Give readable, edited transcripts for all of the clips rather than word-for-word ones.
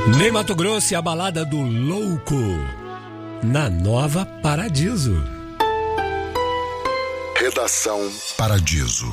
Ney Matogrosso e a balada do louco na Nova Paradiso. Redação Paradiso.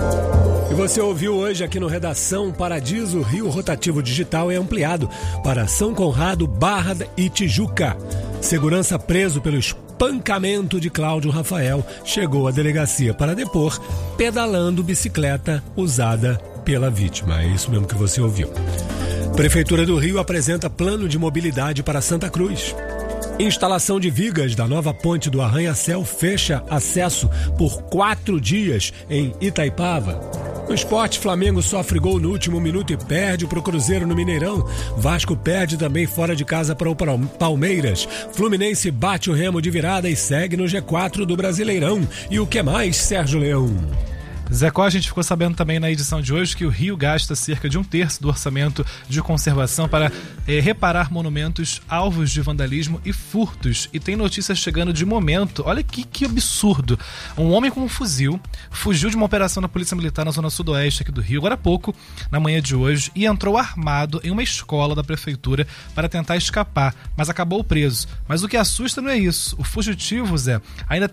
E você ouviu hoje aqui no Redação Paradiso, Rio Rotativo Digital é ampliado para São Conrado, Barra e Tijuca. Segurança preso pelo espancamento de Cláudio Rafael chegou à delegacia para depor, pedalando bicicleta usada pela vítima. É isso mesmo que você ouviu. Prefeitura do Rio apresenta plano de mobilidade para Santa Cruz. Instalação de vigas da nova ponte do Arranha-Céu fecha acesso por 4 dias em Itaipava. No esporte, Flamengo sofre gol no último minuto e perde para o Cruzeiro no Mineirão. Vasco perde também fora de casa para o Palmeiras. Fluminense bate o Remo de virada e segue no G4 do Brasileirão. E o que mais, Sérgio Leão? Zé Có, a gente ficou sabendo também na edição de hoje que o Rio gasta cerca de 1/3 do orçamento de conservação para reparar monumentos alvos de vandalismo e furtos. E tem notícias chegando de momento. Olha que absurdo. Um homem com um fuzil fugiu de uma operação da Polícia Militar na zona sudoeste aqui do Rio, agora há pouco, na manhã de hoje, e entrou armado em uma escola da prefeitura para tentar escapar, mas acabou preso. Mas o que assusta não é isso. O fugitivo, Zé, ainda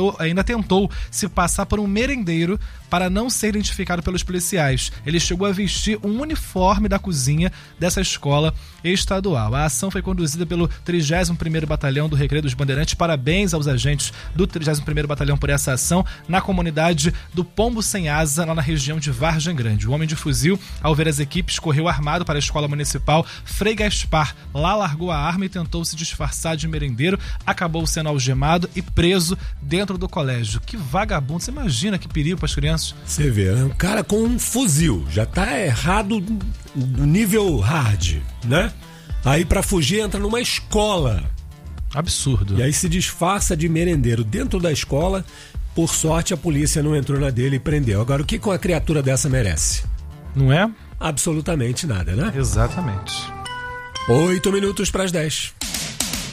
tentou se passar por um merendeiro para não ser identificado pelos policiais. Ele chegou a vestir um uniforme da cozinha dessa escola estadual. A ação foi conduzida pelo 31º Batalhão do Recreio dos Bandeirantes. Parabéns aos agentes do 31º Batalhão por essa ação na comunidade do Pombo Sem Asa, lá na região de Vargem Grande. O homem de fuzil, ao ver as equipes, correu armado para a Escola Municipal Frei Gaspar. Lá largou a arma e tentou se disfarçar de merendeiro. Acabou sendo algemado e preso dentro do colégio. Que vagabundo. Você imagina que perigo para as crianças. Você vê, um cara com um fuzil, já tá errado no nível hard, né? Aí pra fugir entra numa escola. Absurdo. E aí se disfarça de merendeiro dentro da escola. Por sorte a polícia não entrou na dele e prendeu. Agora o que uma criatura dessa merece? Não é? Absolutamente nada, né? Exatamente. 8 minutos para as 10.